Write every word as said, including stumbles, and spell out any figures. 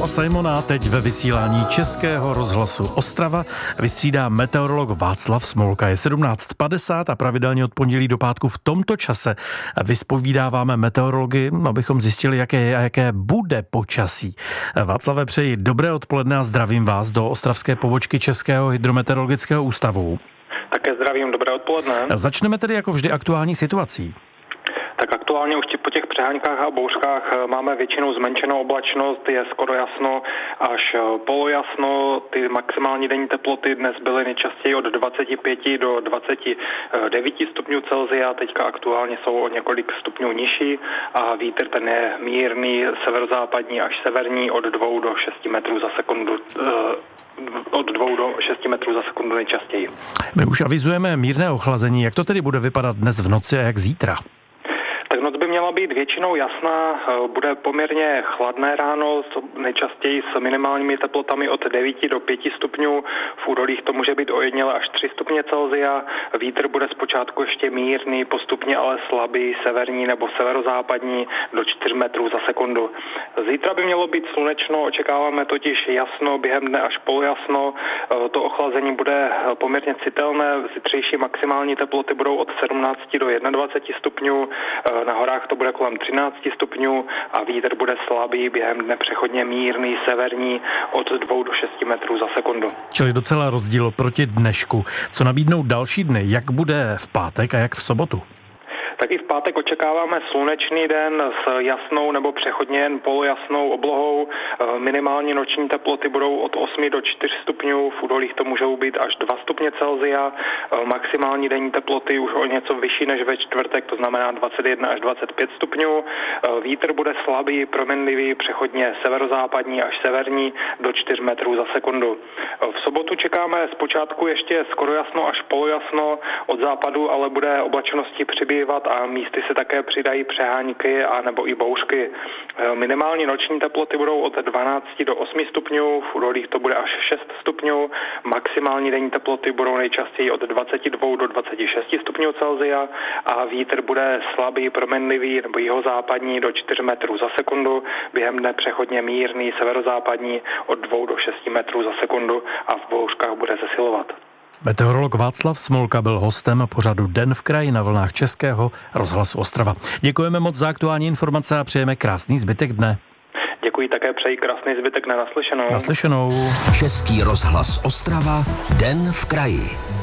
Paula Simona teď ve vysílání Českého rozhlasu Ostrava vystřídá meteorolog Václav Smolka. Je sedmnáct padesát a pravidelně od pondělí do pátku v tomto čase vyspovídáváme meteorology, abychom zjistili, jaké je a jaké bude počasí. Václave, přeji dobré odpoledne a zdravím vás do ostravské pobočky Českého hydrometeorologického ústavu. Také zdravím, dobré odpoledne. Začneme tedy jako vždy aktuální situací. Tak aktuálně už po těch přeháňkách a bouřkách máme většinou zmenšenou oblačnost, je skoro jasno až polojasno. Ty maximální denní teploty dnes byly nejčastěji od dvacet pět do dvacet devět stupňů Celsia, teďka aktuálně jsou o několik stupňů nižší a vítr ten je mírný, severozápadní až severní od dvou do šesti metrů za sekundu. Od dvou do šesti metrů za sekundu nejčastěji. My už avizujeme mírné ochlazení. Jak to tedy bude vypadat dnes v noci a jak zítra? Tak noc by měla být většinou jasná, bude poměrně chladné ráno, nejčastěji s minimálními teplotami od devěti do pěti stupňů, v údolích to může být ojediněle až tři stupně Celsia, vítr bude zpočátku ještě mírný, postupně ale slabý, severní nebo severozápadní do čtyř metrů za sekundu. Zítra by mělo být slunečno, očekáváme totiž jasno, během dne až polojasno, to ochlazení bude poměrně citelné, zítřejší maximální teploty budou od sedmnácti do dvaceti jednoho stupňů, na horách to bude kolem třinácti stupňů a vítr bude slabý, během dne přechodně mírný, severní od dvou do šesti metrů za sekundu. Čili docela rozdíl proti dnešku. Co nabídnou další dny? Jak bude v pátek a jak v sobotu? Tak i v pátek očekáváme slunečný den s jasnou nebo přechodně jen polojasnou oblohou. Minimální noční teploty budou od osmi do čtyř stupňů, v údolích to můžou být až dva stupně Celsia. Maximální denní teploty už o něco vyšší než ve čtvrtek, to znamená dvacet jedna až dvacet pět stupňů. Vítr bude slabý, proměnlivý, přechodně severozápadní až severní do čtyř metrů za sekundu. V sobotu čekáme zpočátku ještě skoro jasno až polojasno, od západu ale bude oblačnosti přibývat a místy se také přidají přehánky a nebo i bouřky. Minimální noční teploty budou od dvanácti do osmi stupňů, v údolích to bude až šest stupňů, maximální denní teploty budou nejčastěji od dvaceti dvou do dvaceti šesti stupňů Celsia a vítr bude slabý, proměnlivý nebo jihozápadní do čtyř metrů za sekundu, během dne přechodně mírný, severozápadní od dvou do šesti metrů za sekundu a v bouřkách bude zesilovat. Meteorolog Václav Smolka byl hostem pořadu Den v kraji na vlnách Českého rozhlasu Ostrava. Děkujeme moc za aktuální informace a přejeme krásný zbytek dne. Děkuji, také přeji krásný zbytek dne, naslyšenou. Naslyšenou. Český rozhlas Ostrava, Den v kraji.